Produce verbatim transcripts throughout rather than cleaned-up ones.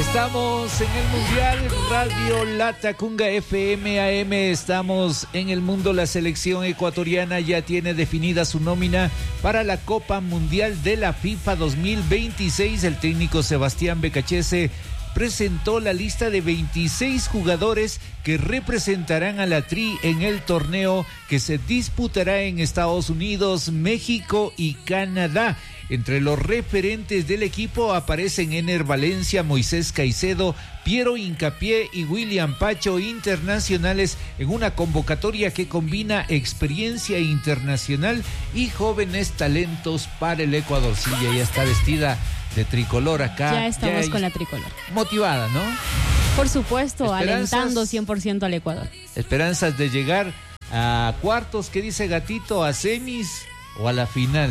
Estamos en el Mundial Radio Latacunga F M A M. Estamos en el mundo. La selección ecuatoriana ya tiene definida su nómina para la Copa Mundial de la FIFA dos mil veintiséis. El técnico Sebastián Becachese presentó la lista de veintiséis jugadores que representarán a la Tri en el torneo que se disputará en Estados Unidos, México y Canadá. Entre los referentes del equipo aparecen Ener Valencia, Moisés Caicedo, Piero Hincapié y William Pacho, internacionales en una convocatoria que combina experiencia internacional y jóvenes talentos para el Ecuador. Sí, ya está vestida de tricolor acá. Ya estamos ya con la tricolor. Motivada, ¿no? Por supuesto, alentando cien por ciento al Ecuador. Esperanzas de llegar a cuartos, ¿qué dice Gatito? ¿A semis o a la final?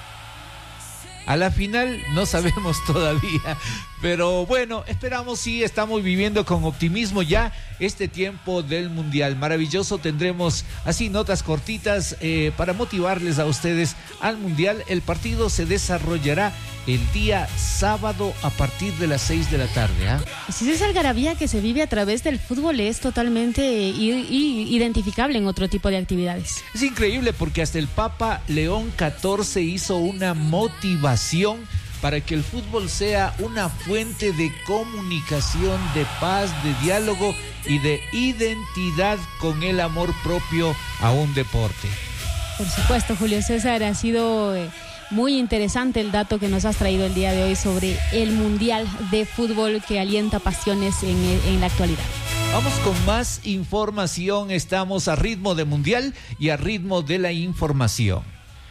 A la final no sabemos todavía, pero bueno, esperamos, sí, estamos viviendo con optimismo ya este tiempo del Mundial. Maravilloso, tendremos así notas cortitas eh, para motivarles a ustedes al Mundial. El partido se desarrollará el día sábado a partir de las seis de la tarde. ¿eh? Si esa algarabía que se vive a través del fútbol es totalmente i- i- identificable en otro tipo de actividades. Es increíble porque hasta el Papa León catorce hizo una motivación para que el fútbol sea una fuente de comunicación, de paz, de diálogo y de identidad con el amor propio a un deporte. Por supuesto, Julio César, ha sido eh, muy interesante el dato que nos has traído el día de hoy sobre el Mundial de Fútbol que alienta pasiones en, en la actualidad. Vamos con más información, estamos a ritmo de Mundial y a ritmo de la información.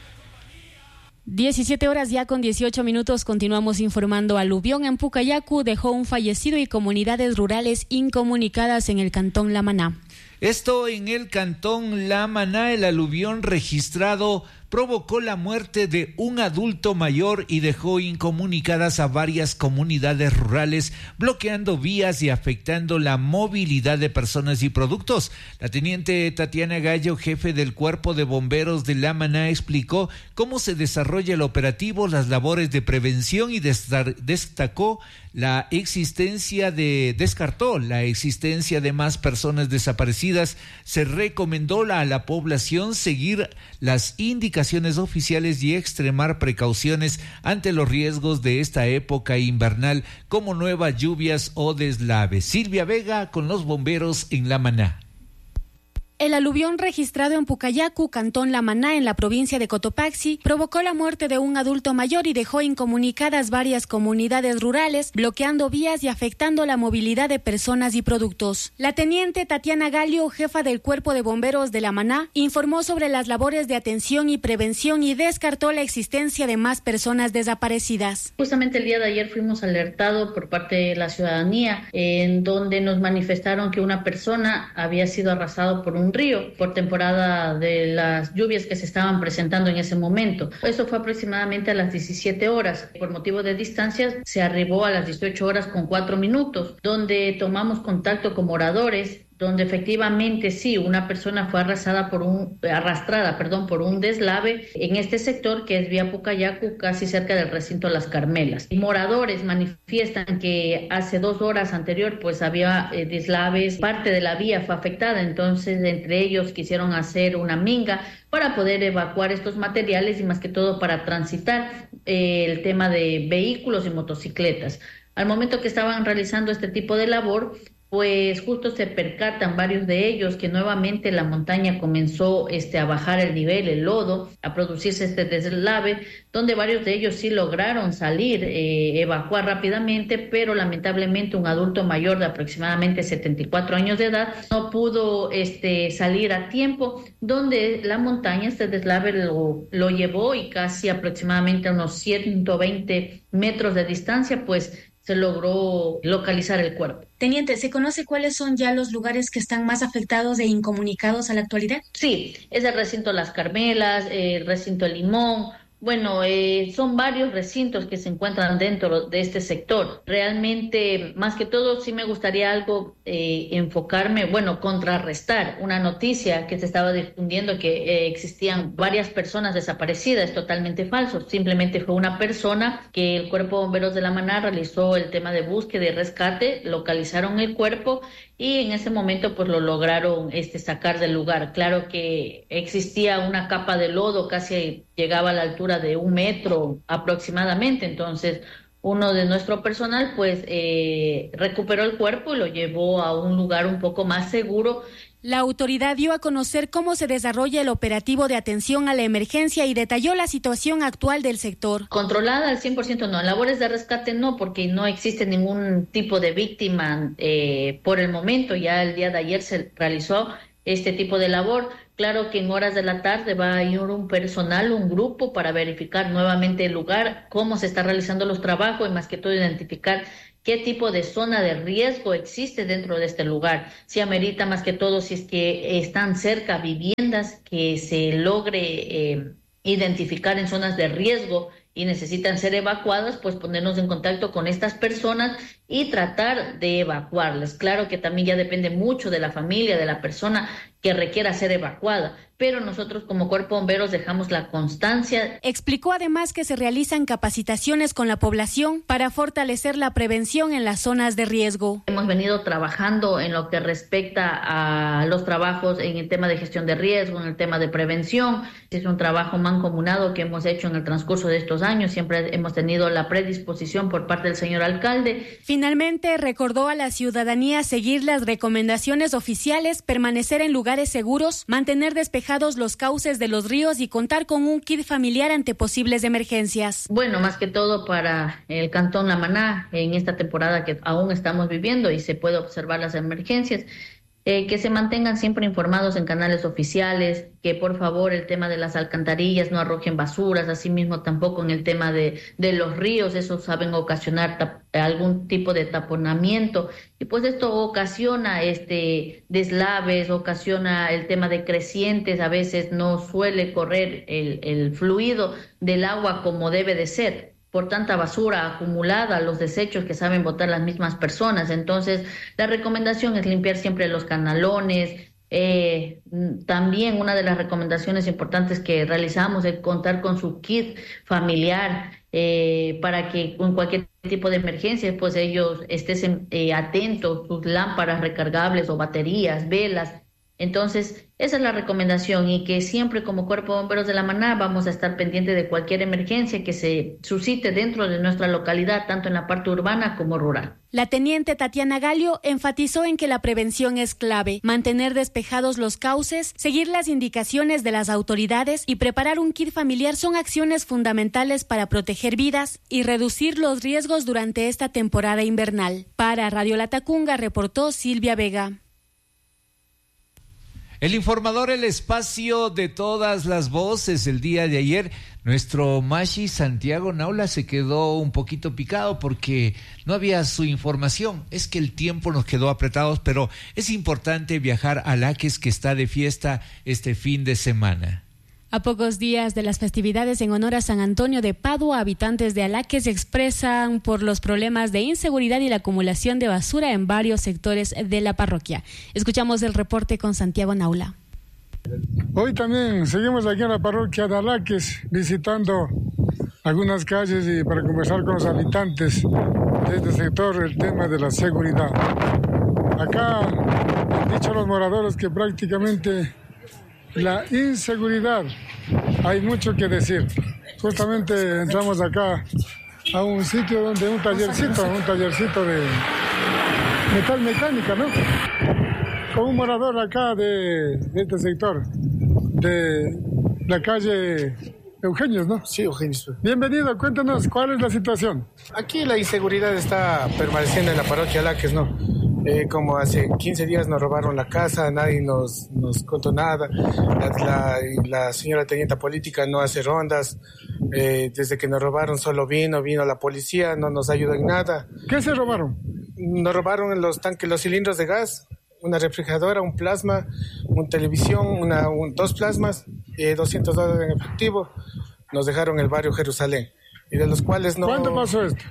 diecisiete horas ya con dieciocho minutos, continuamos informando. Aluvión en Pucayacu dejó un fallecido y comunidades rurales incomunicadas en el cantón La Maná. Esto en el cantón La Maná, el aluvión registrado provocó la muerte de un adulto mayor y dejó incomunicadas a varias comunidades rurales, bloqueando vías y afectando la movilidad de personas y productos. La teniente Tatiana Gallo, jefe del Cuerpo de Bomberos de La Maná, explicó cómo se desarrolla el operativo, las labores de prevención y destacó la existencia de, descartó la existencia de más personas desaparecidas. Se recomendó a la población seguir las indicaciones oficiales y extremar precauciones ante los riesgos de esta época invernal, como nuevas lluvias o deslaves. Silvia Vega con los bomberos en La Maná. El aluvión registrado en Pucayacu, cantón La Maná, en la provincia de Cotopaxi, provocó la muerte de un adulto mayor y dejó incomunicadas varias comunidades rurales, bloqueando vías y afectando la movilidad de personas y productos. La teniente Tatiana Gallo, jefa del Cuerpo de Bomberos de La Maná, informó sobre las labores de atención y prevención y descartó la existencia de más personas desaparecidas. Justamente el día de ayer fuimos alertados por parte de la ciudadanía, en donde nos manifestaron que una persona había sido arrasado por un río por temporada de las lluvias que se estaban presentando en ese momento. Eso fue aproximadamente a las diecisiete horas. Por motivo de distancias se arribó a las dieciocho horas con cuatro minutos, donde tomamos contacto con moradores, donde efectivamente sí, una persona fue arrasada por un, arrastrada, perdón, por un deslave en este sector que es vía Pucayacu, casi cerca del recinto Las Carmelas. Moradores manifiestan que hace dos horas anterior pues había eh, deslaves, parte de la vía fue afectada, entonces entre ellos quisieron hacer una minga para poder evacuar estos materiales y más que todo para transitar eh, el tema de vehículos y motocicletas. Al momento que estaban realizando este tipo de labor, pues justo se percatan varios de ellos que nuevamente la montaña comenzó este, a bajar el nivel, el lodo, a producirse este deslave, donde varios de ellos sí lograron salir, eh, evacuar rápidamente, pero lamentablemente un adulto mayor de aproximadamente setenta y cuatro años de edad no pudo este, salir a tiempo, donde la montaña, este deslave lo, lo llevó y casi aproximadamente a unos ciento veinte metros de distancia, pues se logró localizar el cuerpo. Teniente, ¿se conoce cuáles son ya los lugares que están más afectados e incomunicados a la actualidad? Sí, es el recinto Las Carmelas, el recinto El Limón, Bueno, eh, son varios recintos que se encuentran dentro de este sector. Realmente, más que todo, sí me gustaría algo eh, enfocarme, bueno, contrarrestar una noticia que se estaba difundiendo que eh, existían varias personas desaparecidas. Es totalmente falso. Simplemente fue una persona que el Cuerpo de Bomberos de La Maná realizó el tema de búsqueda y rescate, localizaron el cuerpo y en ese momento pues lo lograron este, sacar del lugar. Claro que existía una capa de lodo, casi llegaba a la altura de un metro aproximadamente, entonces uno de nuestro personal pues eh, recuperó el cuerpo y lo llevó a un lugar un poco más seguro. La autoridad dio a conocer cómo se desarrolla el operativo de atención a la emergencia y detalló la situación actual del sector. Controlada al cien por ciento no, labores de rescate no, porque no existe ningún tipo de víctima eh, por el momento. Ya el día de ayer se realizó este tipo de labor. Claro que en horas de la tarde va a ir un personal, un grupo para verificar nuevamente el lugar, cómo se están realizando los trabajos y más que todo identificar qué tipo de zona de riesgo existe dentro de este lugar. Si amerita más que todo, si es que están cerca viviendas que se logre eh, identificar en zonas de riesgo y necesitan ser evacuadas, pues ponernos en contacto con estas personas y tratar de evacuarlas. Claro que también ya depende mucho de la familia, de la persona que requiera ser evacuada, pero nosotros como Cuerpo de Bomberos dejamos la constancia. Explicó además que se realizan capacitaciones con la población para fortalecer la prevención en las zonas de riesgo. Hemos venido trabajando en lo que respecta a los trabajos en el tema de gestión de riesgo, en el tema de prevención. Es un trabajo mancomunado que hemos hecho en el transcurso de estos años. Siempre hemos tenido la predisposición por parte del señor alcalde. Finalmente, recordó a la ciudadanía seguir las recomendaciones oficiales, permanecer en lugares seguros, mantener despejados los cauces de los ríos y contar con un kit familiar ante posibles emergencias. Bueno, más que todo para el Cantón La Maná, en esta temporada que aún estamos viviendo y se puede observar las emergencias, Eh, que se mantengan siempre informados en canales oficiales, que por favor el tema de las alcantarillas no arrojen basuras, asimismo tampoco en el tema de, de los ríos, esos saben ocasionar tap, algún tipo de taponamiento y pues esto ocasiona este deslaves, ocasiona el tema de crecientes, a veces no suele correr el, el fluido del agua como debe de ser por tanta basura acumulada, los desechos que saben botar las mismas personas. Entonces, la recomendación es limpiar siempre los canalones. Eh, también una de las recomendaciones importantes que realizamos es contar con su kit familiar eh, para que en cualquier tipo de emergencia, pues ellos estén eh, atentos, sus lámparas recargables o baterías, velas. Entonces, esa es la recomendación y que siempre como Cuerpo de Bomberos de La Maná vamos a estar pendientes de cualquier emergencia que se suscite dentro de nuestra localidad, tanto en la parte urbana como rural. La teniente Tatiana Gallo enfatizó en que la prevención es clave, mantener despejados los cauces, seguir las indicaciones de las autoridades y preparar un kit familiar son acciones fundamentales para proteger vidas y reducir los riesgos durante esta temporada invernal. Para Radio Latacunga reportó Silvia Vega. El informador, el espacio de todas las voces. El día de ayer, nuestro Mashi Santiago Naula se quedó un poquito picado porque no había su información. Es que el tiempo nos quedó apretados, pero es importante viajar a Laques, que está de fiesta este fin de semana. A pocos días de las festividades en honor a San Antonio de Padua, habitantes de Alaques se expresan por los problemas de inseguridad y la acumulación de basura en varios sectores de la parroquia. Escuchamos el reporte con Santiago Naula. Hoy también seguimos aquí en la parroquia de Alaques visitando algunas calles y para conversar con los habitantes de este sector el tema de la seguridad. Acá han dicho los moradores que prácticamente la inseguridad, hay mucho que decir. Justamente entramos acá a un sitio donde un tallercito, un tallercito de metal mecánica, ¿no? Con un morador acá de, de este sector, de la calle Eugenios, ¿no? Sí, Eugenios. Bienvenido, cuéntanos, ¿cuál es la situación? Aquí la inseguridad está permaneciendo en la parroquia Alaques, ¿no? Eh, como hace quince días nos robaron la casa, nadie nos, nos contó nada, la, la, la señora teniente política no hace rondas, eh, desde que nos robaron solo vino, vino la policía, no nos ayudó en nada. ¿Qué se robaron? Nos robaron los tanques, los cilindros de gas, una refrigeradora, un plasma, una televisión, una, un, dos plasmas, eh, doscientos dólares en efectivo. nos dejaron el barrio Jerusalén. Y de los cuales no... ¿Cuándo pasó esto?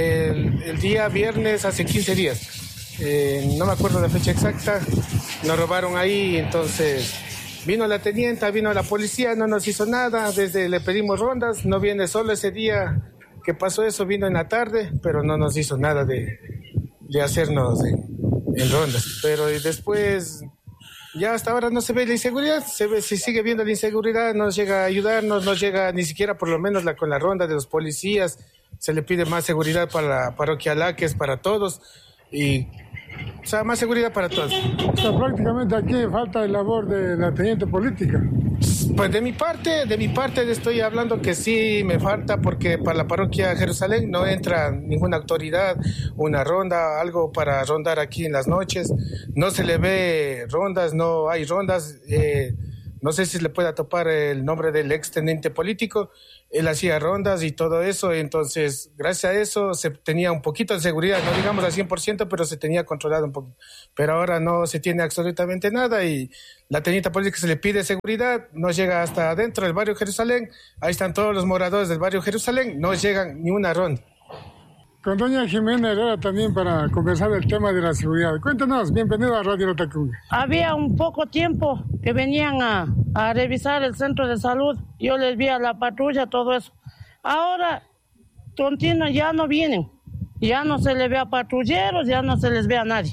El, el día viernes, hace quince días. Eh, no me acuerdo la fecha exacta. Nos robaron ahí, entonces vino la tenienta, vino la policía, no nos hizo nada. Desde le pedimos rondas, no viene solo ese día que pasó eso, vino en la tarde, pero no nos hizo nada de, de hacernos en, en rondas. Pero después... Ya hasta ahora no se ve la inseguridad, se ve, se sigue viendo la inseguridad, no llega a ayudarnos, no llega ni siquiera por lo menos la, con la ronda de los policías, se le pide más seguridad para la parroquia Alaques, para todos, y o sea, más seguridad para todos. O sea, prácticamente aquí falta el labor de la teniente política. Pues de mi parte, de mi parte estoy hablando que sí me falta, porque para la parroquia Jerusalén no entra ninguna autoridad, una ronda, algo para rondar aquí en las noches, no se le ve rondas, no hay rondas, eh, no sé si le pueda topar el nombre del ex teniente político, él hacía rondas y todo eso, entonces gracias a eso se tenía un poquito de seguridad, no digamos al cien por ciento, pero se tenía controlado un poco. Pero ahora no se tiene absolutamente nada y la teniente política se le pide seguridad, no llega hasta adentro del barrio Jerusalén, ahí están todos los moradores del barrio Jerusalén, no llegan ni una ronda. Con doña Jimena Herrera también para conversar el tema de la seguridad. Cuéntanos, bienvenido a Radio Latacunga. Había un poco tiempo que venían a, a revisar el centro de salud, yo les vi a la patrulla, todo eso. Ahora, continuo, ya no vienen, ya no se les ve a patrulleros, ya no se les ve a nadie.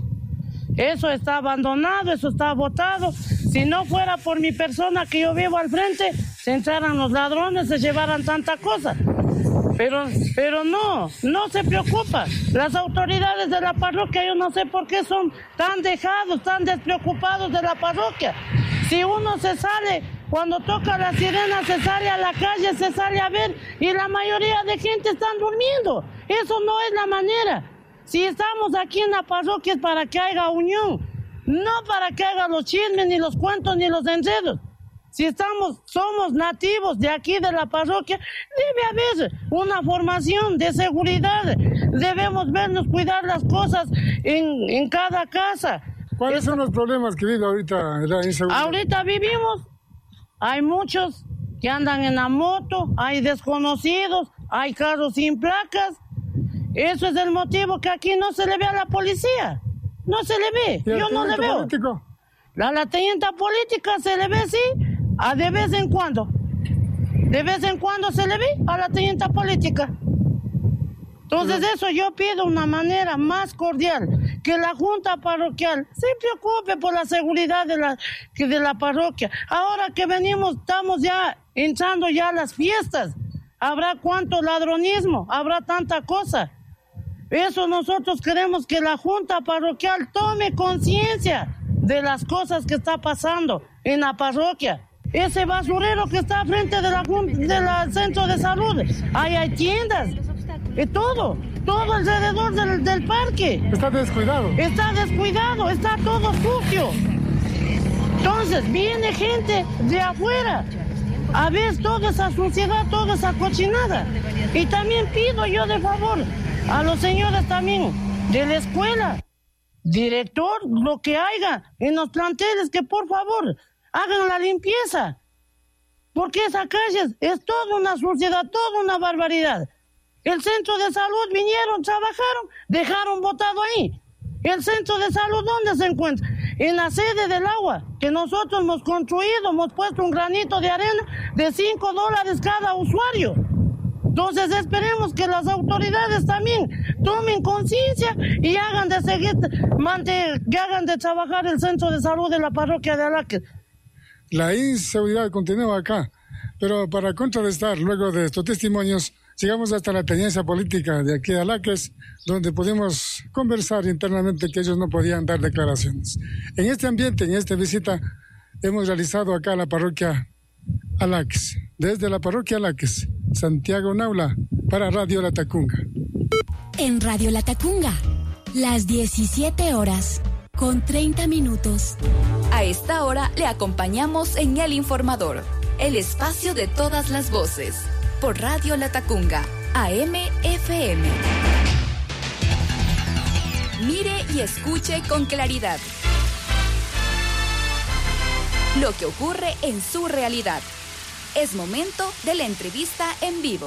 Eso está abandonado, eso está botado. Si no fuera por mi persona que yo vivo al frente, se entraran los ladrones, se llevaran tanta cosa. Pero, pero no, no se preocupa. Las autoridades de la parroquia, yo no sé por qué son tan dejados, tan despreocupados de la parroquia. Si uno se sale, cuando toca la sirena, se sale a la calle, se sale a ver, y la mayoría de gente están durmiendo. Eso no es la manera. Si estamos aquí en la parroquia es para que haya unión, no para que haga los chismes, ni los cuentos, ni los enredos. Si estamos, somos nativos de aquí de la parroquia, debe haber una formación de seguridad. Debemos vernos cuidar las cosas en, en cada casa. ¿Cuáles es, son los problemas que vive ahorita la inseguridad? Ahorita vivimos, hay muchos que andan en la moto, hay desconocidos, hay carros sin placas. Eso es el motivo que aquí no se le ve a la policía. No se le ve, yo no le veo. Político? La, la teniente política se le ve, sí. A de vez en cuando, de vez en cuando se le ve a la teniente política. Entonces eso yo pido una manera más cordial, que la junta parroquial se preocupe por la seguridad de la, de la parroquia. Ahora que venimos, estamos ya entrando ya a las fiestas, habrá cuánto ladronismo, habrá tanta cosa. Eso nosotros queremos que la junta parroquial tome conciencia de las cosas que está pasando en la parroquia. Ese basurero que está frente de la, de la centro de salud, ahí hay tiendas, y todo, todo alrededor del, del parque. Está descuidado. Está descuidado, está todo sucio. Entonces viene gente de afuera a ver toda esa suciedad, toda esa cochinada. Y también pido yo de favor a los señores también de la escuela, director, lo que haya en los planteles, que por favor hagan la limpieza, porque esa calle es toda una suciedad, toda una barbaridad. El centro de salud vinieron, trabajaron, dejaron botado ahí. ¿El centro de salud dónde se encuentra? En la sede del agua, que nosotros hemos construido, hemos puesto un granito de arena de cinco dólares cada usuario. Entonces esperemos que las autoridades también tomen conciencia y hagan de seguir, mante, que hagan de trabajar el centro de salud de la parroquia de Alaques. La inseguridad continúa acá, pero para contrarrestar, luego de estos testimonios, llegamos hasta la tenencia política de aquí de Alaques, donde pudimos conversar internamente que ellos no podían dar declaraciones. En este ambiente, en esta visita, hemos realizado acá la parroquia Alaques. Desde la parroquia Alaques, Santiago Naula, para Radio Latacunga. En Radio Latacunga, las diecisiete horas, con treinta minutos. A esta hora le acompañamos en El Informador, el espacio de todas las voces, por Radio Latacunga, A M F M. Mire y escuche con claridad lo que ocurre en su realidad. Es momento de la entrevista en vivo.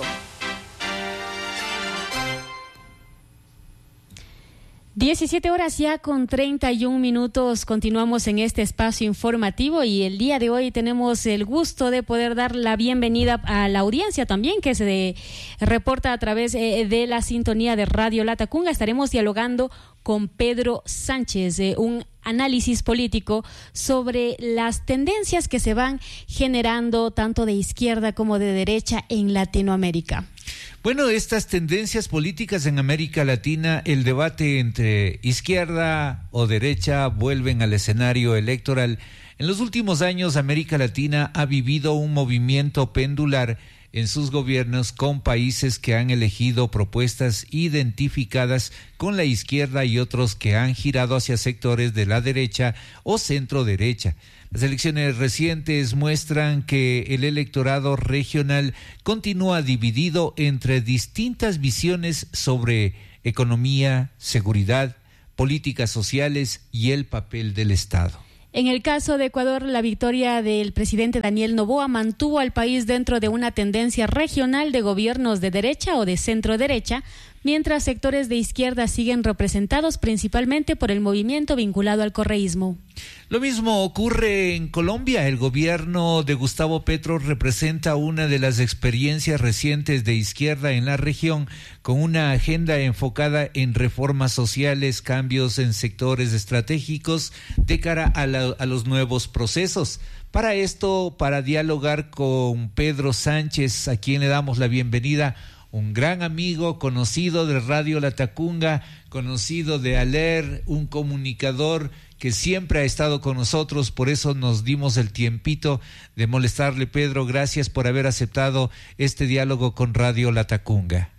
diecisiete horas ya con treinta y un minutos, continuamos en este espacio informativo y el día de hoy tenemos el gusto de poder dar la bienvenida a la audiencia también que se de, reporta a través eh, de la sintonía de Radio Latacunga. Estaremos dialogando con Pedro Sánchez, eh, un análisis político sobre las tendencias que se van generando tanto de izquierda como de derecha en Latinoamérica. Bueno, estas tendencias políticas en América Latina, el debate entre izquierda o derecha vuelven al escenario electoral. En los últimos años, América Latina ha vivido un movimiento pendular en sus gobiernos con países que han elegido propuestas identificadas con la izquierda y otros que han girado hacia sectores de la derecha o centro derecha. Las elecciones recientes muestran que el electorado regional continúa dividido entre distintas visiones sobre economía, seguridad, políticas sociales y el papel del Estado. En el caso de Ecuador, la victoria del presidente Daniel Noboa mantuvo al país dentro de una tendencia regional de gobiernos de derecha o de centro derecha, mientras sectores de izquierda siguen representados principalmente por el movimiento vinculado al correísmo. Lo mismo ocurre en Colombia. El gobierno de Gustavo Petro representa una de las experiencias recientes de izquierda en la región, con una agenda enfocada en reformas sociales, cambios en sectores estratégicos de cara a, la, a los nuevos procesos. Para esto, para dialogar con Pedro Sánchez, a quien le damos la bienvenida, un gran amigo, conocido de Radio Latacunga, conocido de Aler, un comunicador que siempre ha estado con nosotros, por eso nos dimos el tiempito de molestarle. Pedro, gracias por haber aceptado este diálogo con Radio Latacunga.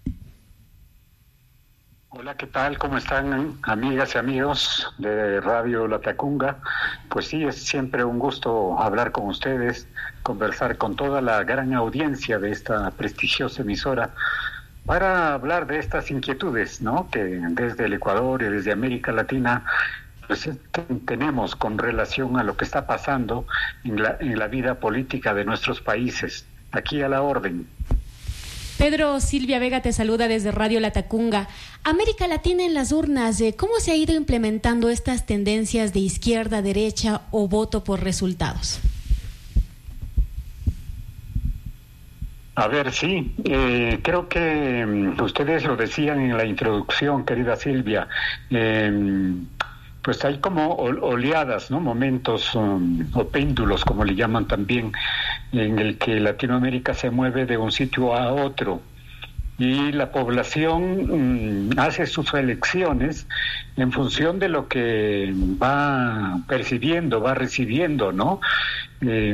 Hola, ¿qué tal? ¿Cómo están, amigas y amigos de Radio Latacunga? Pues sí, es siempre un gusto hablar con ustedes, conversar con toda la gran audiencia de esta prestigiosa emisora para hablar de estas inquietudes, ¿no?, que desde el Ecuador y desde América Latina pues tenemos con relación a lo que está pasando en la, en la vida política de nuestros países. Aquí a la orden. Pedro, Silvia Vega te saluda desde Radio Latacunga. América Latina en las urnas, ¿cómo se ha ido implementando estas tendencias de izquierda, derecha o voto por resultados? A ver, sí, eh, creo que um, ustedes lo decían en la introducción, querida Silvia, eh, pues hay como oleadas, ¿no?, momentos um, o péndulos, como le llaman también, en el que Latinoamérica se mueve de un sitio a otro y la población um, hace sus elecciones en función de lo que va percibiendo, va recibiendo, ¿no? Eh,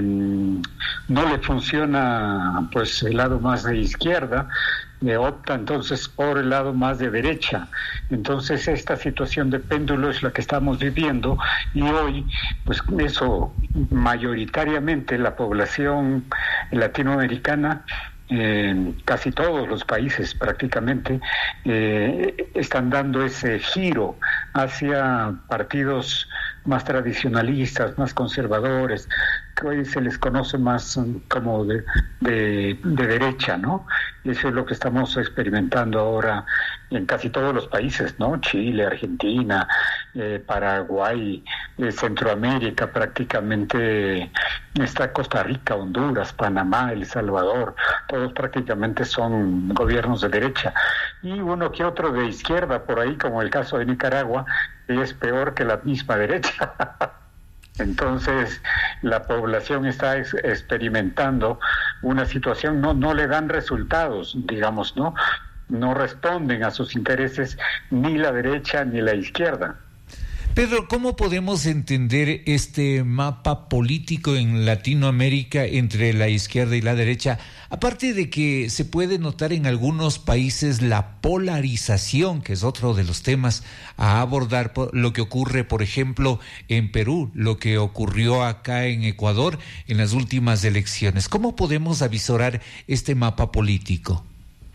no le funciona pues el lado más de izquierda, eh, opta entonces por el lado más de derecha. Entonces esta situación de péndulo es la que estamos viviendo y hoy pues eso mayoritariamente la población latinoamericana, Eh, casi todos los países prácticamente eh, están dando ese giro hacia partidos más tradicionalistas, más conservadores, que hoy se les conoce más como de, de, de derecha, ¿no? Eso es lo que estamos experimentando ahora en casi todos los países, ¿no? Chile, Argentina, eh, Paraguay, eh, Centroamérica, prácticamente está Costa Rica, Honduras, Panamá, El Salvador, todos prácticamente son gobiernos de derecha. Y uno que otro de izquierda por ahí, como el caso de Nicaragua, que es peor que la misma derecha. Entonces la población está ex- experimentando una situación, no no le dan resultados, digamos, no no responden a sus intereses ni la derecha ni la izquierda. Pedro, ¿cómo podemos entender este mapa político en Latinoamérica entre la izquierda y la derecha? Aparte de que se puede notar en algunos países la polarización, que es otro de los temas a abordar, lo que ocurre, por ejemplo, en Perú, lo que ocurrió acá en Ecuador en las últimas elecciones. ¿Cómo podemos avisorar este mapa político?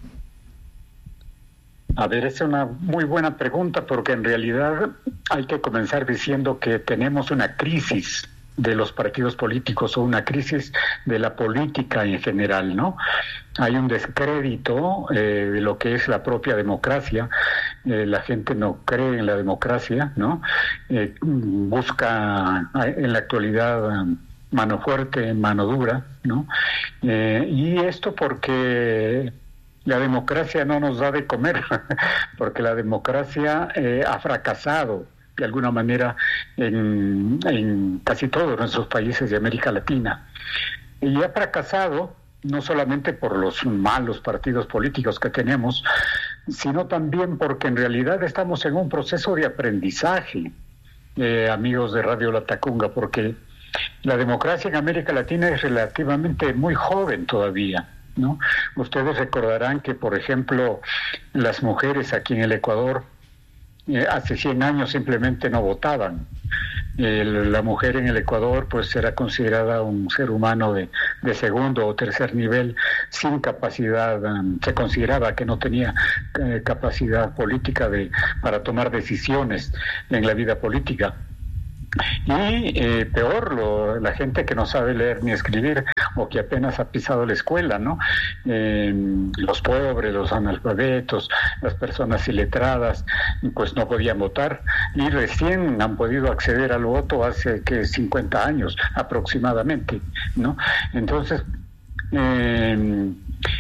A ver, es una muy buena pregunta porque en realidad hay que comenzar diciendo que tenemos una crisis de los partidos políticos o una crisis de la política en general, ¿no? Hay un descrédito eh, de lo que es la propia democracia. Eh, la gente no cree en la democracia, ¿no? Eh, busca en la actualidad mano fuerte, mano dura, ¿no? Eh, y esto porque la democracia no nos da de comer, porque la democracia eh, ha fracasado de alguna manera en, en casi todos nuestros países de América Latina. Y ha fracasado no solamente por los malos partidos políticos que tenemos, sino también porque en realidad estamos en un proceso de aprendizaje, eh, amigos de Radio Latacunga, porque la democracia en América Latina es relativamente muy joven todavía, ¿no? Ustedes recordarán que, por ejemplo, las mujeres aquí en el Ecuador eh, hace cien años simplemente no votaban. Eh, la mujer en el Ecuador pues era considerada un ser humano de, de segundo o tercer nivel sin capacidad, um, se consideraba que no tenía eh, capacidad política de para tomar decisiones en la vida política. Y eh, peor, lo, la gente que no sabe leer ni escribir o que apenas ha pisado la escuela, ¿no? Eh, los pobres, los analfabetos, las personas iletradas, pues no podían votar y recién han podido acceder al voto hace que cincuenta años aproximadamente, ¿no? Entonces, eh,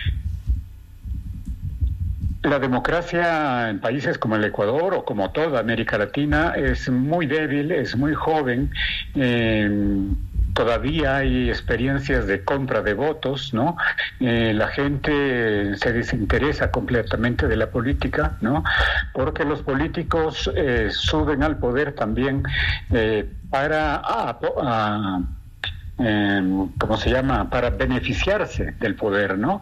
la democracia en países como el Ecuador o como toda América Latina es muy débil, es muy joven, eh, todavía hay experiencias de compra de votos, ¿no? Eh, la gente se desinteresa completamente de la política, ¿no? Porque los políticos eh, suben al poder también eh, para a, a, Eh, ¿cómo se llama? Para beneficiarse del poder, ¿no?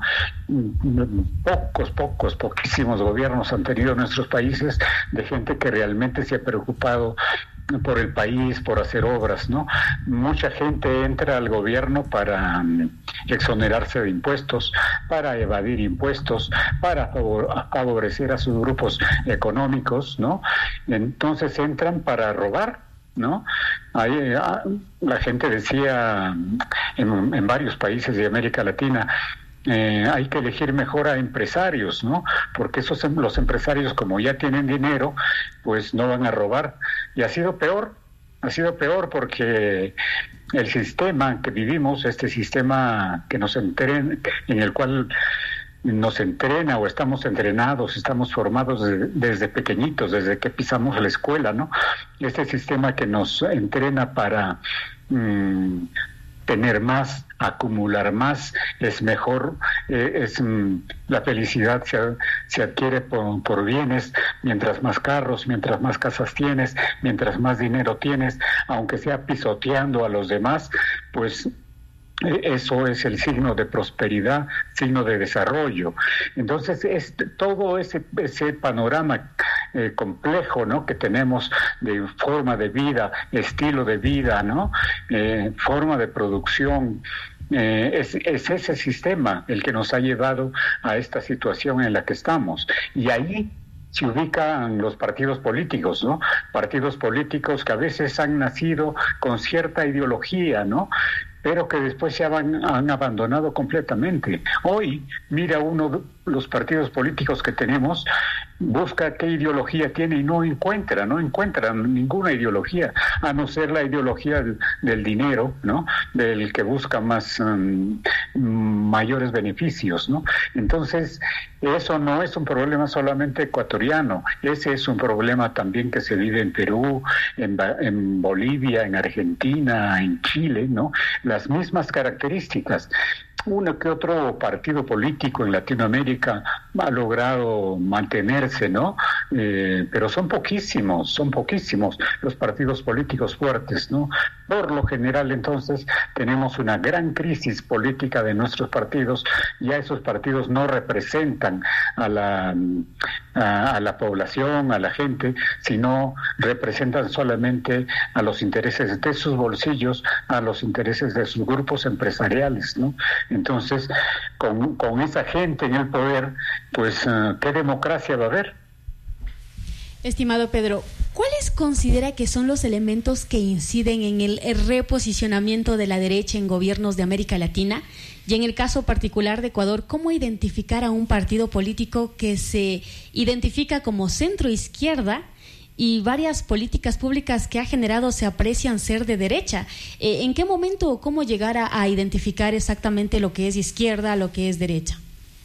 Pocos, pocos, poquísimos gobiernos han tenido nuestros países de gente que realmente se ha preocupado por el país, por hacer obras, ¿no? Mucha gente entra al gobierno para um, exonerarse de impuestos, para evadir impuestos, para favor, favorecer a sus grupos económicos, ¿no? Entonces entran para robar, ¿no? Ahí, la gente decía en, en varios países de América Latina, eh, hay que elegir mejor a empresarios, ¿no? Porque esos los empresarios, como ya tienen dinero, pues no van a robar. Y ha sido peor, ha sido peor porque el sistema que vivimos, este sistema que nos entrena, en el cual nos entrena o estamos entrenados, estamos formados desde, desde pequeñitos, desde que pisamos la escuela, ¿no? Este sistema que nos entrena para mmm, tener más, acumular más, es mejor, eh, es mmm, la felicidad se, se adquiere por, por bienes, mientras más carros, mientras más casas tienes, mientras más dinero tienes, aunque sea pisoteando a los demás, pues eso es el signo de prosperidad, signo de desarrollo. Entonces, este, todo ese, ese panorama eh, complejo, ¿no?, que tenemos de forma de vida, estilo de vida, ¿no?, eh, forma de producción, eh, es, es ese sistema el que nos ha llevado a esta situación en la que estamos. Y ahí se ubican los partidos políticos, ¿no? Partidos políticos que a veces han nacido con cierta ideología, ¿no?, pero que después se han, han abandonado completamente. Hoy, mira uno los partidos políticos que tenemos, busca qué ideología tiene y no encuentra, no encuentra ninguna ideología, a no ser la ideología del, del dinero, ¿no?, del que busca más um, mayores beneficios, ¿no? Entonces, eso no es un problema solamente ecuatoriano, ese es un problema también que se vive en Perú, en, en Bolivia, en Argentina, en Chile, ¿no? Las mismas características. Uno que otro partido político en Latinoamérica ha logrado mantenerse, ¿no? Eh, pero son poquísimos, son poquísimos los partidos políticos fuertes, ¿no? Por lo general, entonces, tenemos una gran crisis política de nuestros partidos. Ya esos partidos no representan a la, a, a la población, a la gente, sino representan solamente a los intereses de sus bolsillos, a los intereses de sus grupos empresariales, ¿no? Entonces, con, con esa gente en el poder, pues, uh, ¿qué democracia va a haber? Estimado Pedro, ¿Cuáles considera que son los elementos que inciden en el reposicionamiento de la derecha en gobiernos de América Latina? Y en el caso particular de Ecuador, ¿cómo identificar a un partido político que se identifica como centro-izquierda y varias políticas públicas que ha generado se aprecian ser de derecha? Eh, ¿En qué momento o cómo llegar a, a identificar exactamente lo que es izquierda, lo que es derecha?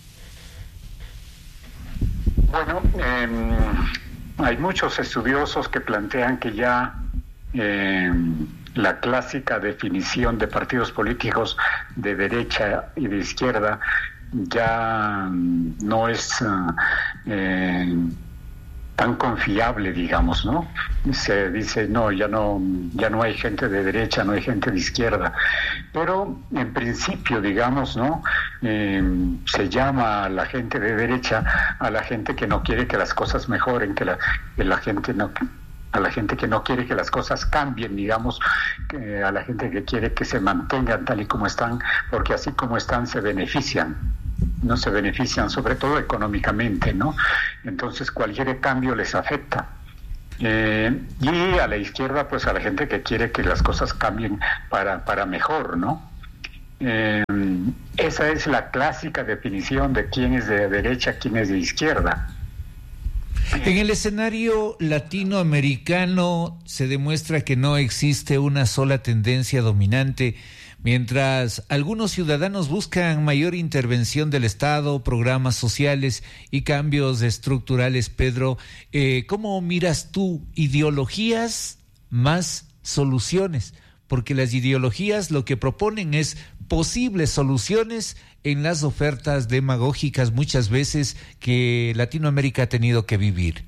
Bueno, eh, hay muchos estudiosos que plantean que ya eh, la clásica definición de partidos políticos de derecha y de izquierda ya no es eh, tan confiable, digamos, ¿no? Se dice, no, ya no, ya no hay gente de derecha, no hay gente de izquierda. Pero en principio, digamos, ¿no? Eh, se llama a la gente de derecha a la gente que no quiere que las cosas mejoren, que la, que la gente no... a la gente que no quiere que las cosas cambien, digamos, eh, a la gente que quiere que se mantengan tal y como están, porque así como están se benefician, no se benefician, sobre todo económicamente, ¿no? Entonces cualquier cambio les afecta. Eh, y a la izquierda, pues a la gente que quiere que las cosas cambien para, para mejor, ¿no? Eh, esa es la clásica definición de quién es de derecha, quién es de izquierda. En el escenario latinoamericano se demuestra que no existe una sola tendencia dominante, mientras algunos ciudadanos buscan mayor intervención del Estado, programas sociales y cambios estructurales. Pedro, eh, ¿cómo miras tú ideologías más soluciones? Porque las ideologías lo que proponen es posibles soluciones en las ofertas demagógicas muchas veces que Latinoamérica ha tenido que vivir.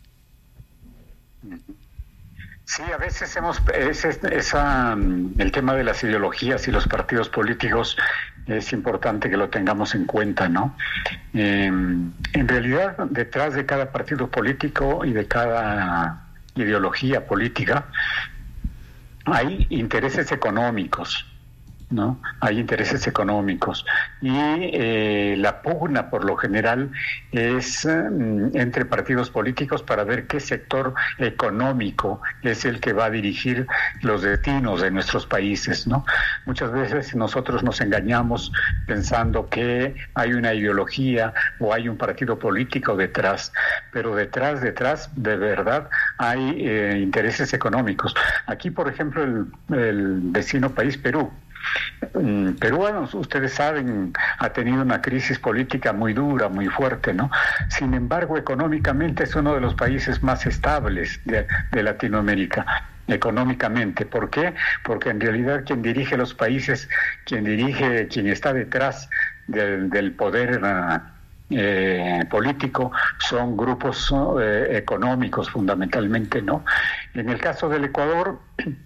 Sí, a veces hemos ese, esa, el tema de las ideologías y los partidos políticos es importante que lo tengamos en cuenta, ¿no? Eh, en realidad, detrás de cada partido político y de cada ideología política hay intereses económicos, ¿no? Hay intereses económicos y eh, la pugna por lo general es mm, entre partidos políticos para ver qué sector económico es el que va a dirigir los destinos de nuestros países, ¿no? Muchas veces nosotros nos engañamos pensando que hay una ideología o hay un partido político detrás, pero detrás, detrás de verdad hay eh, intereses económicos. Aquí, por ejemplo, el, el vecino país Perú, Perú, ustedes saben, ha tenido una crisis política muy dura, muy fuerte, ¿no? Sin embargo, económicamente es uno de los países más estables de, de Latinoamérica, económicamente. ¿Por qué? Porque en realidad quien dirige los países, quien dirige, quien está detrás del, del poder eh, político son grupos eh, económicos fundamentalmente, ¿no? En el caso del Ecuador,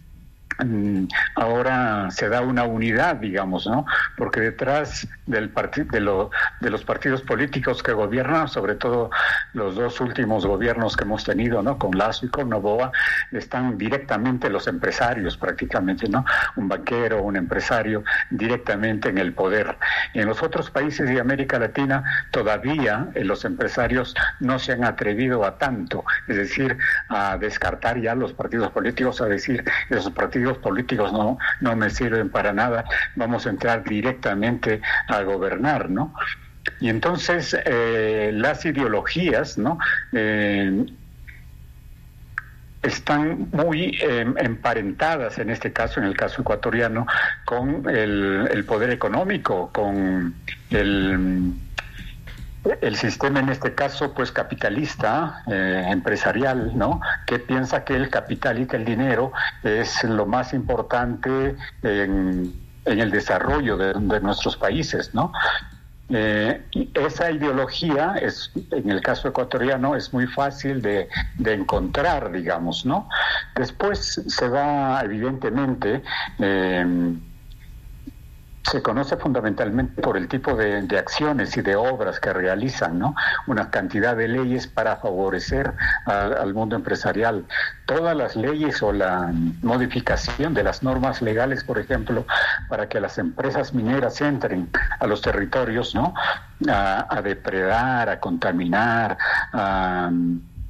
ahora se da una unidad, digamos, ¿no? Porque detrás del partido de, lo, de los partidos políticos que gobiernan, sobre todo los dos últimos gobiernos que hemos tenido, ¿no? Con Lasso y con Noboa, están directamente los empresarios prácticamente, ¿no? Un banquero, un empresario directamente en el poder. En los otros países de América Latina todavía eh, los empresarios no se han atrevido a tanto, es decir, a descartar ya los partidos políticos, a decir, esos partidos políticos no, no me sirven para nada, vamos a entrar directamente a gobernar, ¿no? Y entonces eh, las ideologías, ¿no? Eh, están muy eh, emparentadas, en este caso, en el caso ecuatoriano, con el, el poder económico, con el... el sistema, en este caso, pues capitalista, eh, empresarial, ¿no? Que piensa que el capital y que el dinero es lo más importante en, en el desarrollo de, de nuestros países, ¿no? Eh, y esa ideología, es, en el caso ecuatoriano, es muy fácil de, de encontrar, digamos, ¿no? Después se va, evidentemente, eh, se conoce fundamentalmente por el tipo de, de acciones y de obras que realizan, ¿no? Una cantidad de leyes para favorecer a, al mundo empresarial. Todas las leyes o la modificación de las normas legales, por ejemplo, para que las empresas mineras entren a los territorios, ¿no? A, a depredar, a contaminar, a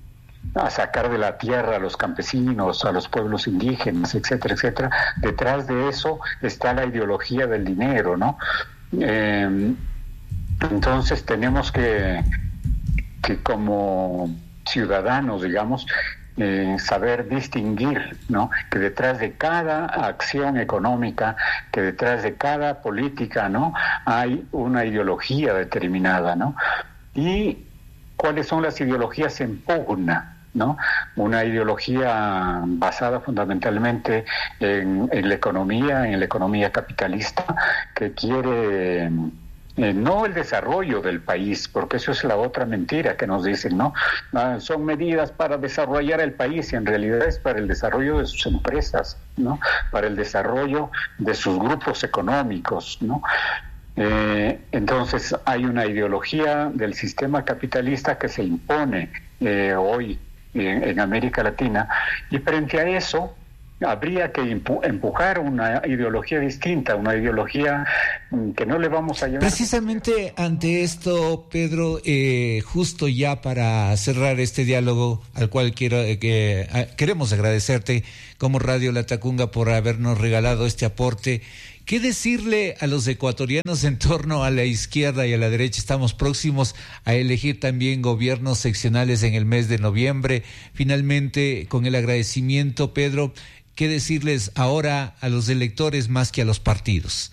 a sacar de la tierra a los campesinos, a los pueblos indígenas, etcétera, etcétera. Detrás de eso está la ideología del dinero, ¿no? Eh, entonces tenemos que, que como ciudadanos, digamos, eh, saber distinguir, ¿no? Que detrás de cada acción económica, que detrás de cada política, ¿no? Hay una ideología determinada, ¿no? Y cuáles son las ideologías en pugna, ¿no? Una ideología basada fundamentalmente en, en la economía, en la economía capitalista, que quiere eh, no el desarrollo del país, porque eso es la otra mentira que nos dicen, ¿no? Ah, son medidas para desarrollar el país, y en realidad es para el desarrollo de sus empresas, ¿no? Para el desarrollo de sus grupos económicos, ¿no? Eh, entonces hay una ideología del sistema capitalista que se impone eh, hoy en, en América Latina, y frente a eso habría que impu- empujar una ideología distinta, una ideología que no le vamos a llamar. Precisamente ante esto, Pedro, eh, justo ya para cerrar este diálogo, al cual quiero eh, que eh, queremos agradecerte como Radio Latacunga por habernos regalado este aporte. ¿Qué decirle a los ecuatorianos en torno a la izquierda y a la derecha? Estamos próximos a elegir también gobiernos seccionales en el mes de noviembre. Finalmente, con el agradecimiento, Pedro, ¿qué decirles ahora a los electores más que a los partidos?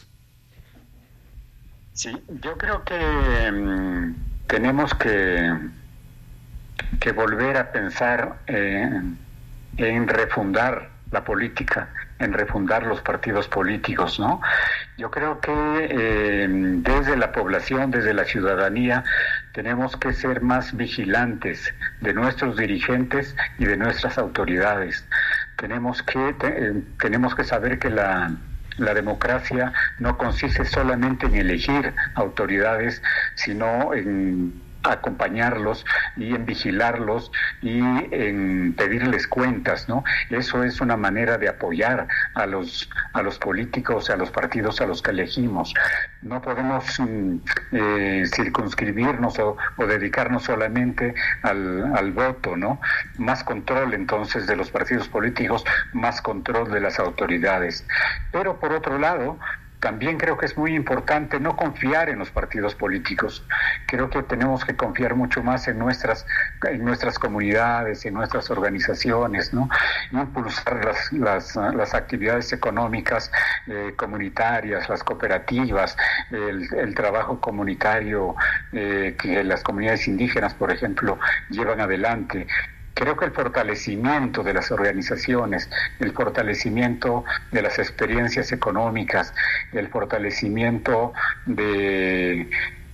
Sí, yo creo que um, tenemos que, que volver a pensar eh, en refundar la política, en refundar los partidos políticos, ¿no? Yo creo que eh, desde la población, desde la ciudadanía, tenemos que ser más vigilantes de nuestros dirigentes y de nuestras autoridades. Tenemos que te, eh, tenemos que saber que la la democracia no consiste solamente en elegir autoridades, sino en acompañarlos y en vigilarlos y en pedirles cuentas, ¿no? Eso es una manera de apoyar a los a los políticos, a los partidos a los que elegimos. No podemos eh, circunscribirnos o, o dedicarnos solamente al, al voto, ¿no? Más control entonces de los partidos políticos, más control de las autoridades. Pero por otro lado, también creo que es muy importante no confiar en los partidos políticos. Creo que tenemos que confiar mucho más en nuestras en nuestras comunidades, en nuestras organizaciones, ¿no? Impulsar las las, las actividades económicas eh, comunitarias, las cooperativas, el, el trabajo comunitario eh, que las comunidades indígenas, por ejemplo, llevan adelante. Creo que el fortalecimiento de las organizaciones, el fortalecimiento de las experiencias económicas, el fortalecimiento de,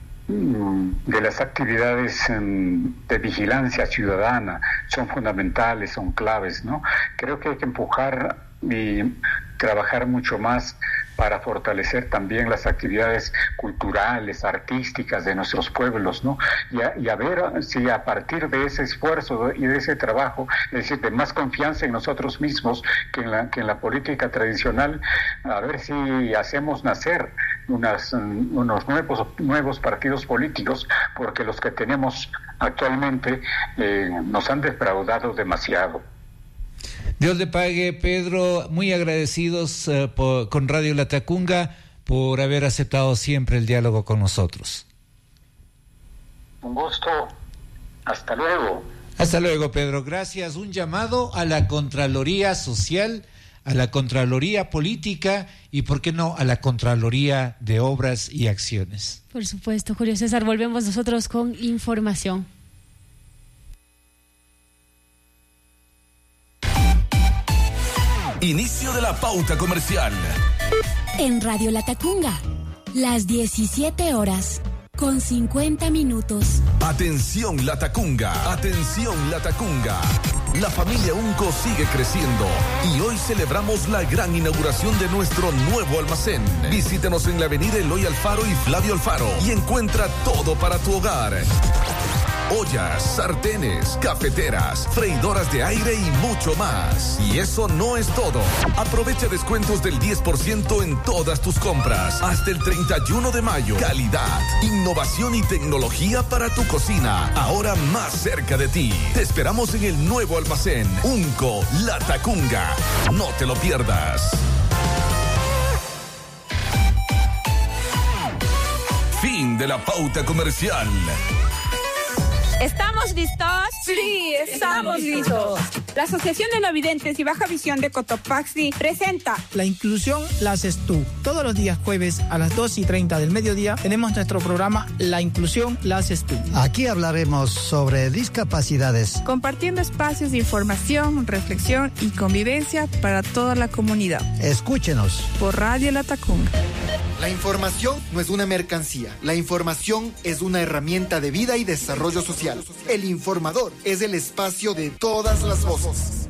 de las actividades de vigilancia ciudadana son fundamentales, son claves, ¿no? Creo que hay que empujar y trabajar mucho más para fortalecer también las actividades culturales, artísticas de nuestros pueblos, ¿no? Y a, y a ver si a partir de ese esfuerzo y de ese trabajo, es decir, de más confianza en nosotros mismos que en la, que en la política tradicional, a ver si hacemos nacer unas, unos nuevos, nuevos partidos políticos, porque los que tenemos actualmente eh, nos han defraudado demasiado. Dios le pague, Pedro, muy agradecidos uh, por, con Radio Latacunga por haber aceptado siempre el diálogo con nosotros. Un gusto, hasta luego. Hasta luego, Pedro, gracias. Un llamado a la Contraloría Social, a la Contraloría Política y, ¿por qué no?, a la Contraloría de Obras y Acciones. Por supuesto, Julio César, volvemos nosotros con información. Inicio de la pauta comercial. En Radio Latacunga, las diecisiete horas con cincuenta minutos. Atención Latacunga, atención Latacunga. La familia Unco sigue creciendo y hoy celebramos la gran inauguración de nuestro nuevo almacén. Visítenos en la avenida Eloy Alfaro y Flavio Alfaro y encuentra todo para tu hogar. ollas, sartenes, cafeteras, freidoras de aire y mucho más. Y eso no es todo. Aprovecha descuentos del diez por ciento en todas tus compras hasta el treinta y uno de mayo. Calidad, innovación y tecnología para tu cocina, ahora más cerca de ti. Te esperamos en el nuevo almacén Unco La Tacunga. No te lo pierdas. Fin de la pauta comercial. ¿Estamos listos? Sí, estamos listos. La Asociación de No Videntes y Baja Visión de Cotopaxi presenta La inclusión la haces tú. Todos los días jueves a las dos y treinta del mediodía tenemos nuestro programa La inclusión la haces tú. Aquí hablaremos sobre discapacidades, compartiendo espacios de información, reflexión y convivencia para toda la comunidad. Escúchenos por Radio La Tacunga. La información no es una mercancía. La información es una herramienta de vida y desarrollo social. El informador es el espacio de todas las voces.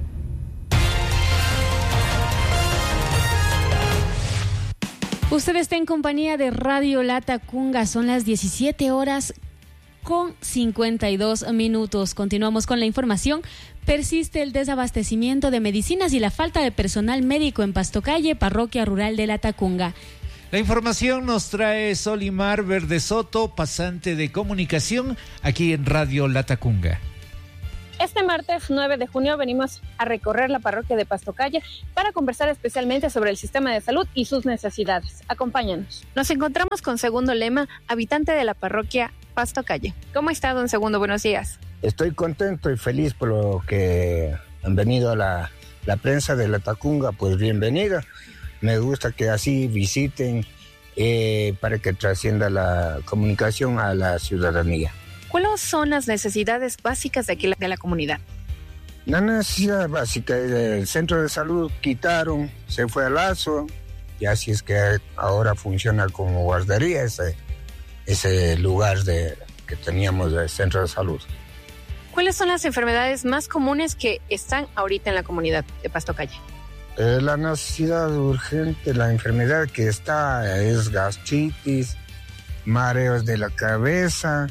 Usted está en compañía de Radio La Tacunga. Son las diecisiete horas con cincuenta y dos minutos. Continuamos con la información. Persiste el desabastecimiento de medicinas y la falta de personal médico en Pastocalle, parroquia rural de La Tacunga. La información nos trae Solimar Verde Soto, pasante de comunicación, aquí en Radio La Tacunga. Este martes nueve de junio venimos a recorrer la parroquia de Pastocalle para conversar especialmente sobre el sistema de salud y sus necesidades. Acompáñanos. Nos encontramos con Segundo Lema, habitante de la parroquia Pastocalle. ¿Cómo está, don Segundo? Buenos días. Estoy contento y feliz por lo que han venido a la, la prensa de La Tacunga, pues bienvenida. Me gusta que así visiten eh, para que trascienda la comunicación a la ciudadanía. ¿Cuáles son las necesidades básicas de aquí de la comunidad? La necesidad básica del centro de salud quitaron, se fue a Lazo, y así es que ahora funciona como guardería ese, ese lugar de, que teníamos del centro de salud. ¿Cuáles son las enfermedades más comunes que están ahorita en la comunidad de Pastocalle? Eh, la necesidad urgente, la enfermedad que está es gastritis, mareos de la cabeza,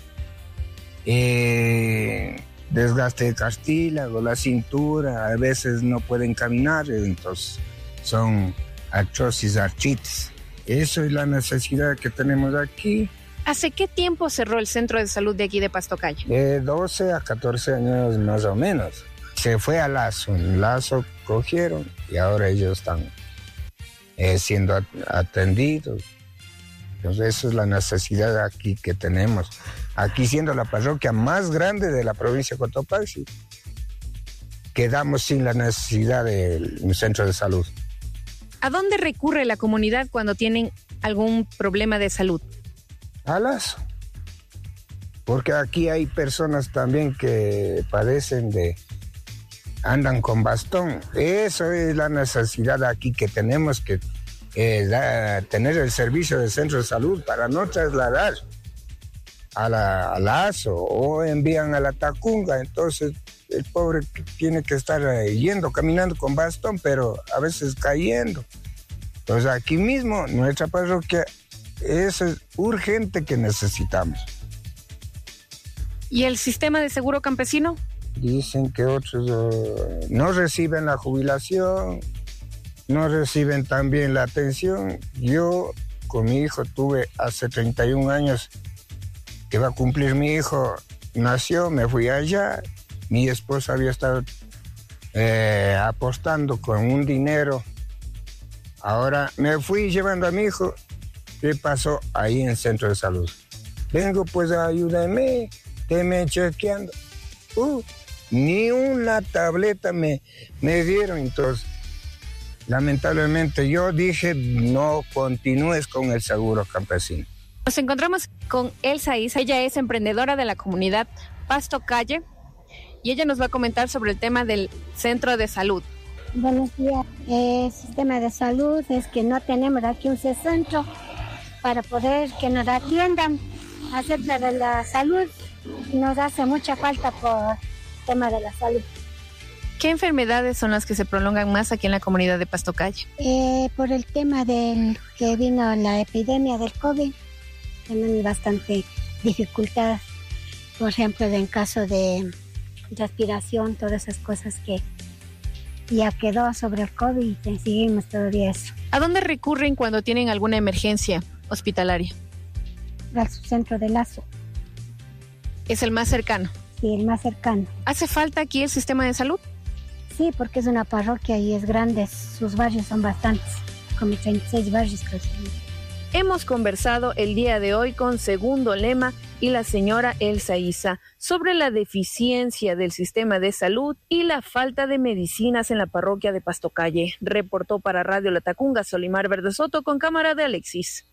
eh, desgaste de cartílago, la cintura, a veces no pueden caminar, entonces son artrosis, artritis. Eso es la necesidad que tenemos aquí. ¿Hace qué tiempo cerró el centro de salud de aquí de Pastocalle? De doce a catorce años más o menos. Se fue a Lazo, en Lazo cogieron y ahora ellos están eh, siendo atendidos. Entonces esa es la necesidad aquí que tenemos. Aquí siendo la parroquia más grande de la provincia de Cotopaxi, quedamos sin la necesidad de un centro de salud. ¿A dónde recurre la comunidad cuando tienen algún problema de salud? A Lazo. Porque aquí hay personas también que padecen de... andan con bastón. Eso es la necesidad aquí que tenemos que eh, da, tener el servicio de centro de salud para no trasladar a la a Lazo o envían a La Tacunga. Entonces el pobre tiene que estar eh, yendo, caminando con bastón, pero a veces cayendo. Entonces aquí mismo, nuestra parroquia, eso es urgente que necesitamos. ¿Y el sistema de seguro campesino? Dicen que otros uh, no reciben la jubilación, no reciben también la atención. Yo con mi hijo tuve hace treinta y un años que va a cumplir mi hijo, nació, me fui allá, mi esposa había estado eh, apostando con un dinero, ahora me fui llevando a mi hijo. ¿Qué pasó ahí en el centro de salud? Vengo pues, ayúdame, te me chequeando. Uh, ni una tableta me, me dieron, entonces lamentablemente yo dije no continúes con el seguro campesino. Nos encontramos con Elsa Isa, ella es emprendedora de la comunidad Pastocalle y ella nos va a comentar sobre el tema del centro de salud. Buenos días, el sistema de salud es que no tenemos aquí un centro para poder que nos atiendan acerca de la salud, nos hace mucha falta por tema de la salud. ¿Qué enfermedades son las que se prolongan más aquí en la comunidad de Pastocalle? Eh, por el tema del que vino la epidemia del COVID, tenemos bastante dificultad por ejemplo, en caso de respiración, todas esas cosas que ya quedó sobre el COVID y seguimos todavía eso. ¿A dónde recurren cuando tienen alguna emergencia hospitalaria? Al centro de Lazo. ¿Es el más cercano? Sí, el más cercano. ¿Hace falta aquí el sistema de salud? Sí, porque es una parroquia y es grande, sus barrios son bastantes, como treinta y seis barrios creo. Hemos conversado el día de hoy con Segundo Lema y la señora Elsa Isa sobre la deficiencia del sistema de salud y la falta de medicinas en la parroquia de Pastocalle. Reportó para Radio Latacunga Solimar Verde Soto con cámara de Alexis.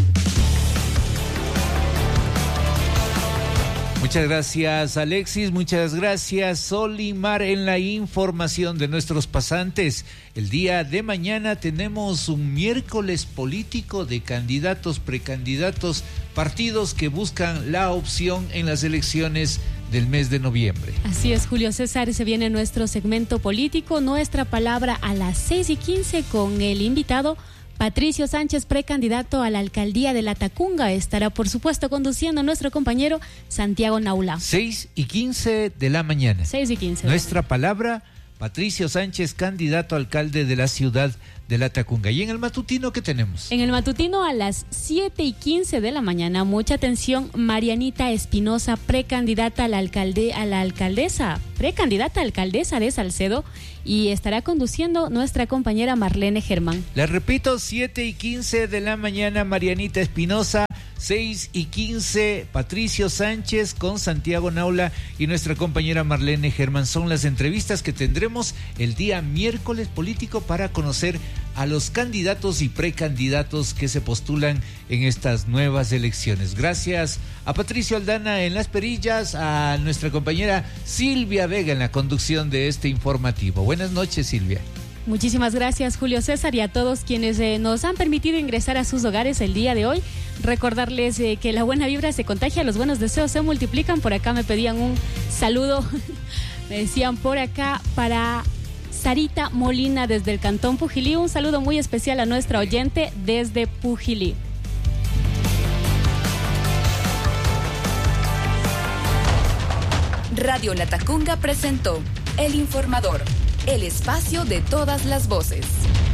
Muchas gracias, Alexis. Muchas gracias, Solimar, en la información de nuestros pasantes. El día de mañana tenemos un miércoles político de candidatos, precandidatos, partidos que buscan la opción en las elecciones del mes de noviembre. Así es, Julio César, se viene nuestro segmento político, nuestra palabra a las seis y quince con el invitado Patricio Sánchez, precandidato a la alcaldía de Latacunga. Estará, por supuesto, conduciendo nuestro compañero Santiago Naula. seis y quince de la mañana. seis y quince. Nuestra palabra, Patricio Sánchez, candidato a alcalde de la ciudad de Latacunga. ¿Y en el matutino qué tenemos? En el matutino a las siete y quince de la mañana, mucha atención, Marianita Espinosa, precandidata a la alcalde, a la alcaldesa, precandidata a alcaldesa de Salcedo, y estará conduciendo nuestra compañera Marlene Germán. Les repito, siete y quince de la mañana, Marianita Espinosa, seis y quince, Patricio Sánchez con Santiago Naula y nuestra compañera Marlene Germán. Son las entrevistas que tendremos el día miércoles político para conocer a los candidatos y precandidatos que se postulan en estas nuevas elecciones. Gracias a Patricio Aldana en las perillas, a nuestra compañera Silvia Vega en la conducción de este informativo. Buenas noches, Silvia. Muchísimas gracias, Julio César, y a todos quienes eh, nos han permitido ingresar a sus hogares el día de hoy. Recordarles eh, que la buena vibra se contagia, los buenos deseos se multiplican. Por acá me pedían un saludo, me decían por acá para Sarita Molina desde el Cantón Pujilí. Un saludo muy especial a nuestra oyente desde Pujilí. Radio Latacunga presentó El Informador, el espacio de todas las voces.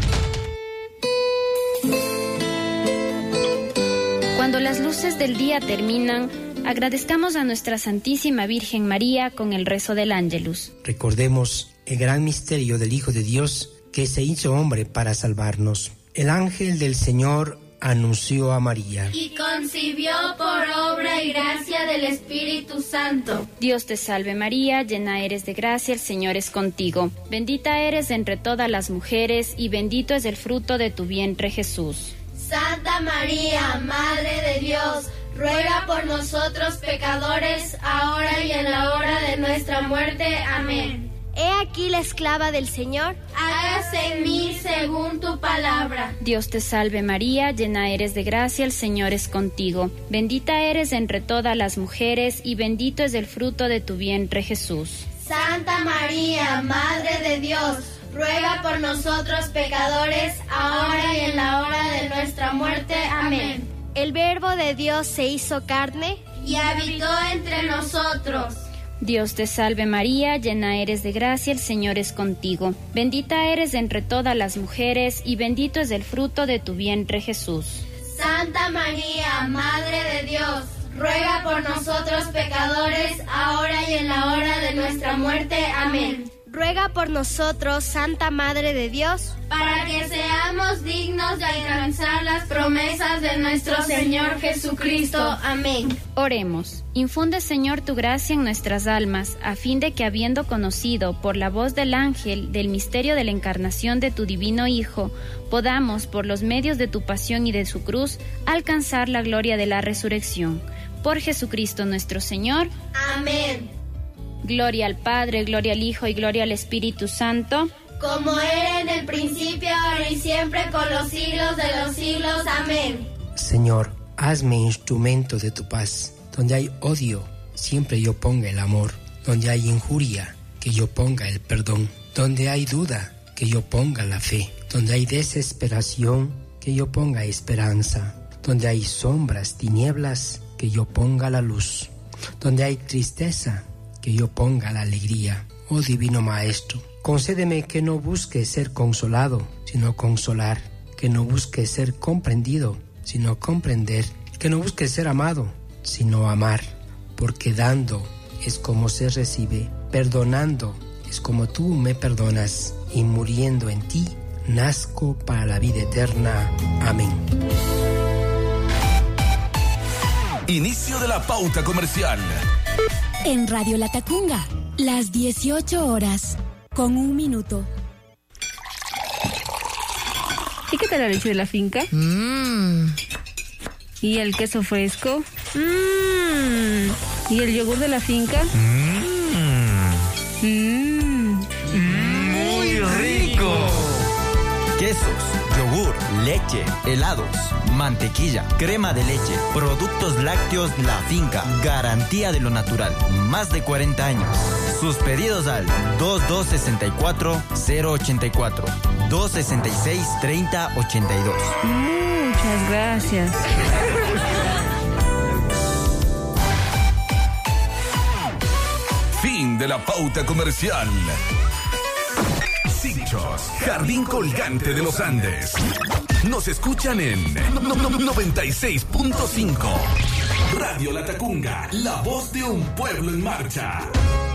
Cuando las luces del día terminan, agradezcamos a nuestra Santísima Virgen María con el rezo del Ángelus. Recordemos el gran misterio del Hijo de Dios que se hizo hombre para salvarnos. El ángel del Señor anunció a María. Y concibió por obra y gracia del Espíritu Santo. Dios te salve María, llena eres de gracia, el Señor es contigo. Bendita eres entre todas las mujeres y bendito es el fruto de tu vientre Jesús. Santa María, Madre de Dios, ruega por nosotros pecadores, ahora y en la hora de nuestra muerte. Amén. He aquí la esclava del Señor. Hágase en mí según tu palabra. Dios te salve María, llena eres de gracia, el Señor es contigo. Bendita eres entre todas las mujeres y bendito es el fruto de tu vientre Jesús. Santa María, Madre de Dios, ruega por nosotros pecadores, ahora y en la hora de nuestra muerte. Amén. El Verbo de Dios se hizo carne y habitó entre nosotros. Dios te salve María, llena eres de gracia, el Señor es contigo. Bendita eres entre todas las mujeres y bendito es el fruto de tu vientre Jesús. Santa María, Madre de Dios, ruega por nosotros pecadores, ahora y en la hora de nuestra muerte. Amén. Ruega por nosotros, Santa Madre de Dios, para que seamos dignos de alcanzar las promesas de nuestro Señor Jesucristo. Amén. Oremos. Infunde, Señor, tu gracia en nuestras almas, a fin de que, habiendo conocido por la voz del ángel del misterio de la encarnación de tu divino Hijo, podamos, por los medios de tu pasión y de su cruz, alcanzar la gloria de la resurrección. Por Jesucristo nuestro Señor. Amén. Gloria al Padre, gloria al Hijo y gloria al Espíritu Santo. Como era en el principio, ahora y siempre, con los siglos de los siglos. Amén. Señor, hazme instrumento de tu paz. Donde hay odio, siempre yo ponga el amor. Donde hay injuria, que yo ponga el perdón. Donde hay duda, que yo ponga la fe. Donde hay desesperación, que yo ponga esperanza. Donde hay sombras, tinieblas, que yo ponga la luz. Donde hay tristeza, que yo ponga la alegría. Oh Divino Maestro, concédeme que no busque ser consolado, sino consolar. Que no busque ser comprendido, sino comprender. Que no busque ser amado, sino amar. Porque dando es como se recibe, perdonando es como tú me perdonas, y muriendo en ti, nazco para la vida eterna. Amén. Inicio de la pauta comercial. En Radio Latacunga, las dieciocho horas, con un minuto. ¿Y qué tal la leche de la finca? Mmm. ¿Y el queso fresco? Mmm. ¿Y el yogur de la finca? Mmm. Mmm. Muy rico. Quesos, yogur, leche, helados, mantequilla, crema de leche, productos lácteos La Finca, garantía de lo natural, más de cuarenta años. Sus pedidos al dos dos seis cuatro cero ocho cuatro, dos seis seis tres cero ocho dos. Muchas gracias. Fin de la pauta comercial. Sichos, Jardín Colgante de los Andes. Nos escuchan en noventa y seis punto cinco. Radio Latacunga, la voz de un pueblo en marcha.